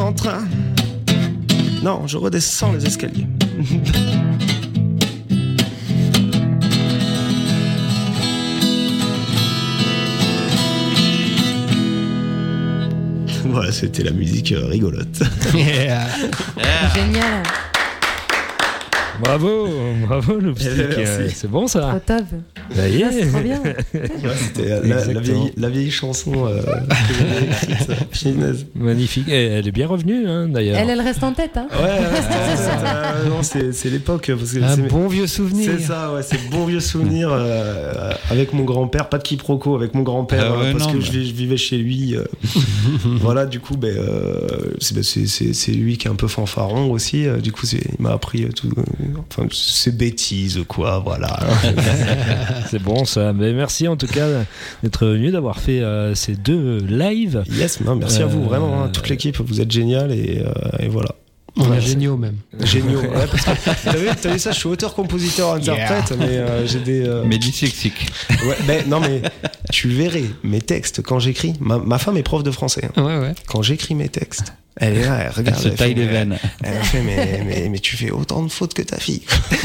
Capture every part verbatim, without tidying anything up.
en train. Non, je redescends les escaliers. Voilà, c'était la musique rigolote. Yeah. Yeah. Génial. Bravo, bravo le petit. Euh, c'est bon ça. Au top. Ça y est. Ah, c'est trop bien. Ouais, c'était la, la, vieille, la vieille chanson euh, que j'avais écrite, finnaise. Magnifique. Et elle est bien revenue hein, d'ailleurs. Elle, elle reste en tête. Hein. Ouais, elle reste en tête. Euh, non, c'est, c'est l'époque. Parce que Un c'est, bon vieux souvenir. C'est ça, ouais, c'est bon vieux souvenir euh, avec mon grand-père. Pas de quiproquo avec mon grand-père Ah ouais, euh, parce non, que mais... je, je vivais chez lui. Euh, voilà, du coup, ben, euh, c'est, c'est, c'est, c'est lui qui est un peu fanfaron aussi. Euh, du coup, c'est, il m'a appris tout. Euh, enfin, c'est bêtises, quoi, voilà. C'est bon ça. Mais merci en tout cas d'être venu, d'avoir fait euh, ces deux lives. Yes, non, merci euh, à vous, vraiment, hein, toute l'équipe, vous êtes génial et, euh, et voilà. On ouais, est géniaux même. Géniaux, ouais, parce que t'as vu, t'as vu ça, je suis auteur, compositeur, interprète, yeah. mais euh, j'ai des. Euh... Mais dyslexique. Ouais, ben non, mais tu verrais mes textes quand j'écris. Ma, ma femme est prof de français. Hein. Ouais, ouais. Quand j'écris mes textes. Elle est là, elle regarde. Elle se taille les veines. Elle a fait, mais, mais, mais tu fais autant de fautes que ta fille.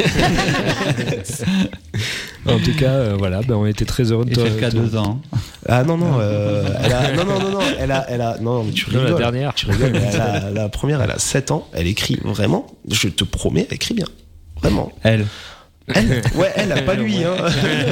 En tout cas, euh, voilà, ben on était très heureux de toi. Jusqu'à deux ans. Ah non, non, euh, elle a, non, non, non, non, elle a, elle a, non, mais tu rigoles. Non, la dernière. Tu rigoles. Elle a, la première, elle a sept ans. Elle écrit vraiment, je te promets, elle écrit bien. Vraiment. Elle. Elle, ouais, elle a pas lui, hein.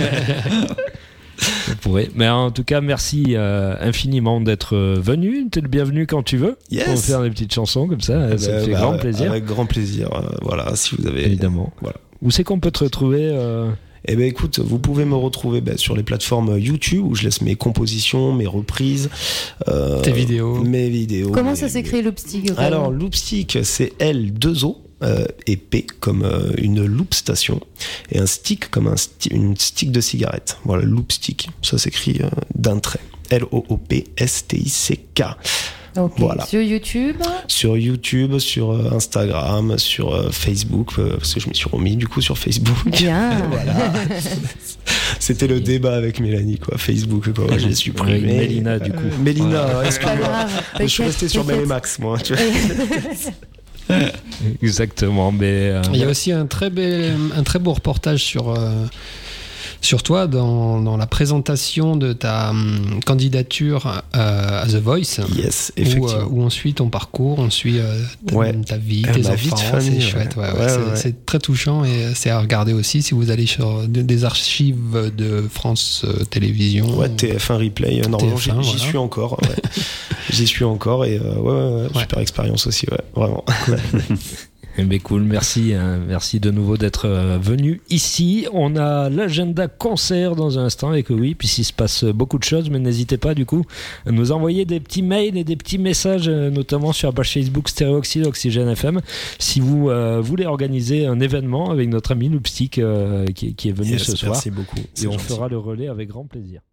Vous pourrez. Mais en tout cas, merci euh, infiniment d'être venu. T'es le bienvenu quand tu veux. Yes. Pour faire des petites chansons comme ça. Bah, ça me fait bah, grand plaisir. Avec grand plaisir. Euh, voilà, si vous avez. Évidemment. Voilà. Où c'est qu'on peut te retrouver euh... Eh ben écoute, vous pouvez me retrouver bah, sur les plateformes YouTube où je laisse mes compositions, mes reprises, euh, tes vidéos, mes vidéos. Comment mes... ça s'écrit Loopstick? Alors Loopstick, c'est L deux O. Euh, et P comme euh, une loop station et un stick comme un sti- une stick de cigarette. Voilà, loopstick, ça s'écrit euh, d'un trait. L O O P S T I C K. Okay. Voilà. Sur YouTube Sur YouTube, sur euh, Instagram, sur euh, Facebook, euh, parce que je me suis remis du coup sur Facebook. Bien. Voilà. C'était le débat avec Mélanie, quoi. Facebook, quoi. J'ai supprimé. Avec Mélina, du coup. Euh, Mélina, ouais. excuse-moi. Je suis resté sur Mélémax, moi. Tu vois. Exactement. Mais, euh, il y a aussi un très, bel, un très beau reportage sur, euh, sur toi dans, dans la présentation de ta um, candidature euh, à The Voice. Yes, effectivement. Où, euh, où on suit ton parcours, on suit euh, ta, ouais. ta vie, euh, tes ma enfants. vie de famille, c'est chouette. Ouais. Ouais, ouais, c'est, ouais. c'est très touchant et c'est à regarder aussi si vous allez sur des archives de France euh, Télévisions. Ouais, T F un Replay. Normalement, T F un, j'y, j'y voilà. suis encore. Ouais. J'y suis encore et euh, ouais, ouais, ouais, super expérience aussi, ouais, vraiment. Eh bien, cool, merci, hein, merci de nouveau d'être euh, venu ici. On a l'agenda concert dans un instant avec oui, puis il se passe beaucoup de choses, mais n'hésitez pas du coup à nous envoyer des petits mails et des petits messages, euh, notamment sur la page Facebook Stéréoxyde Oxygène F M, si vous euh, voulez organiser un événement avec notre ami Loopstick euh, qui, qui est venu yes, ce soir. Merci beaucoup. Et c'est on gentil. fera le relais avec grand plaisir.